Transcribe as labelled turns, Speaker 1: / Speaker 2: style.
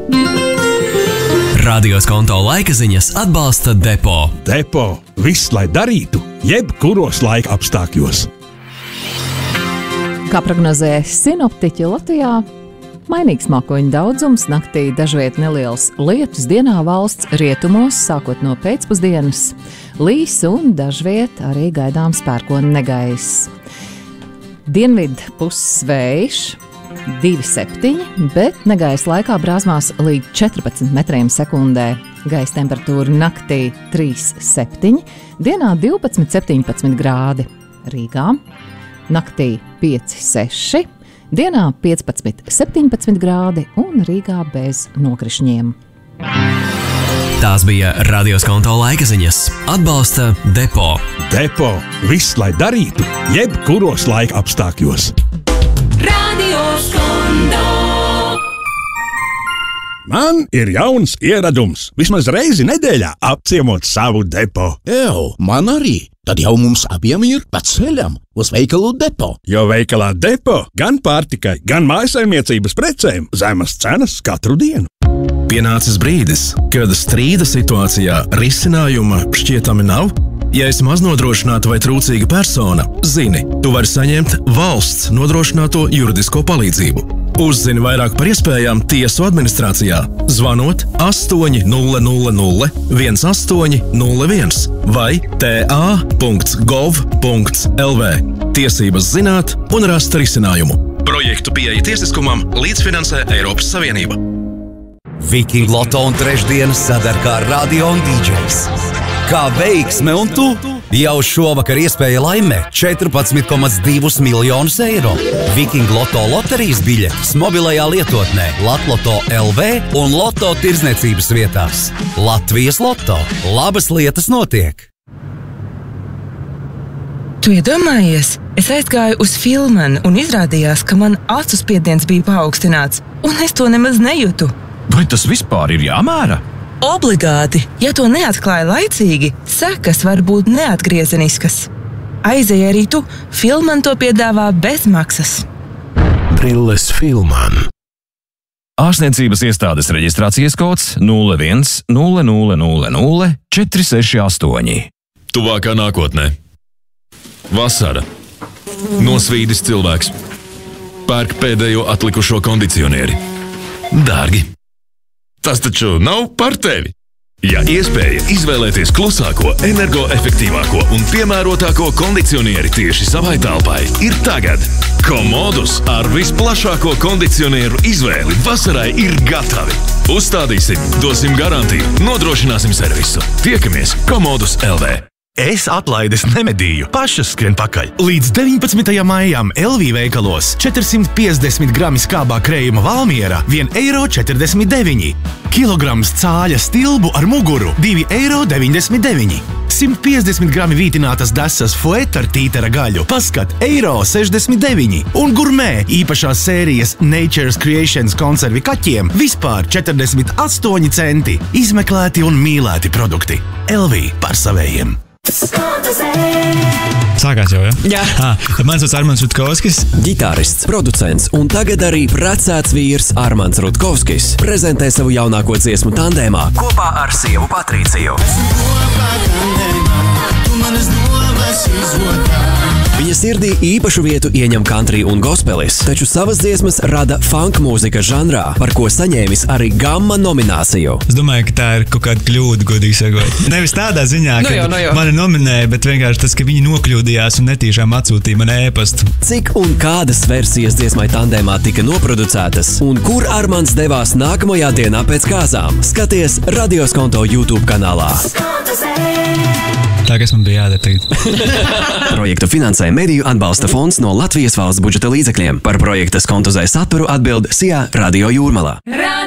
Speaker 1: Radioskonto laika ziņas atbalsta Depo.
Speaker 2: Depo. Viss, lai darītu, jebkuros laika apstākļos.
Speaker 3: Kā prognozē sinoptiķi Latvijā, mainīgs mākoņu daudzums, naktī dažviet neliels lietus, dienā valsts rietumos, sākot no pēcpusdienas, līs un dažviet arī gaidāms pērkona negaiss. Dienvidu puses vējš 2,7, bet negaisa laikā brāzmās līdz 14 metriem sekundē. Gaisa temperatūra naktī 3,7, dienā 12,17 grādi. Rīgā naktī 5,6, dienā 15,17 grādi un Rīgā bez nokrišņiem.
Speaker 1: Tās bija Radioskonto laika ziņas. Atbalsta Depo.
Speaker 2: Depo. Viss, lai darītu, jebkuros laika apstākļos. Man ir jauns ieradums. Vismaz reizi nedēļā apciemot savu depo.
Speaker 4: Man arī. Tad jau mums abiem ir pa ceļam uz veikalu Depo.
Speaker 2: Jo veikalā Depo gan pārtikai, gan mājasaimniecības precēm zemas cenas katru dienu.
Speaker 5: Pienācis brīdis, kad strīda situācijā risinājuma šķietami nav. Ja esi maznodrošināta vai trūcīga persona, zini, tu vari saņemt valsts nodrošināto juridisko palīdzību. Uzzini vairāk par iespējām tiesu administrācijā, zvanot 800 1801 vai ta.gov.lv. Tiesības zināt un rast risinājumu. Projektu pieeja tiesiskumam līdzfinansē Eiropas Savienība.
Speaker 6: Viking Loto un trešdienas sadarkā Radio un DJs. Kā veiksme un tu? Jau šovakar iespēja laimēt 14,2 miljonus eiro. Viking Loto loterijas biļetes mobilajā lietotnē Latloto LV un Loto tirdzniecības vietās. Latvijas Loto. Labas lietas notiek!
Speaker 7: Tu iedomājies? Es aizgāju uz Filmanu un izrādījās, ka man acu spiediens bija paaugstināts, un es to nemaz nejūtu.
Speaker 5: Vai tas vispār ir jāmēra?
Speaker 7: Obligāti, ja to neatklāja laicīgi, sekas var būt neatgriezeniskas. Aizej arī tu, Filman to piedāvā bez maksas.
Speaker 5: Brilles Filman. Ārstniecības iestādes reģistrācijas kods 01000468. Tuvākā nākotnē. Vasara. Nosvīdis cilvēks. Pērk pēdējo atlikušo kondicionieri. Dārgi. Tas taču nav par tevi. Ja iespēja izvēlēties klusāko, energoefektīvāko un piemērotāko kondicionieri tieši savai telpai, ir tagad. Komodus ar visplašāko kondicionieru izvēli vasarai ir gatavi. Uzstādīsim, dosim garantiju, nodrošināsim servisu. Tiekamies Komodus LV.
Speaker 8: Es atlaides nemedīju, pašas skrien pakaļ. Līdz 19. maijam LV veikalos 450 grami skābā krējuma Valmiera 1,49 €. Kilograms cāļa stilbu ar muguru 2,99 €. 150 grami vītinātas desas Fuet ar tītara gaļu paskat €1,69 € un gurmē īpašās sērijas Nature's Creations konservi kaķiem vispār 48 centi. Izmeklēti un mīlēti produkti. LV par savējiem.
Speaker 9: Sākās jau, ja?
Speaker 3: Jā.
Speaker 9: Mans sauc Armands Rutkovskis.
Speaker 1: Ģitārists, producents un tagad arī precēts vīrs Armands Rutkovskis prezentē savu jaunāko dziesmu tandēmā kopā ar sievu Patrīciju. Viņa sirdī īpašu vietu ieņem country un gospelis, taču savas dziesmas rada funk mūzika žanrā, par ko saņēmis arī Gamma nomināciju.
Speaker 9: Es domāju, ka tā ir kaut kāda kļūda, godīgi sakot. Nevis tādā ziņā, ka mani nominēja, bet vienkārši tas, ka viņi nokļūdījās un netīšām atsūtīja man ēpastu.
Speaker 1: Cik un kādas versijas dziesmai tandēmā tika noproducētas un kur Armands devās nākamajā dienā pēc kāzām? Skaties Radioskonto YouTube kanālā.
Speaker 9: Tā, kas man bija jādara tagad.
Speaker 1: Projektu finansē Mediju atbalsta fonds no Latvijas valsts budžeta līdzekļiem. Par projekta skontozē saturu atbild SIA Radio Jūrmalā.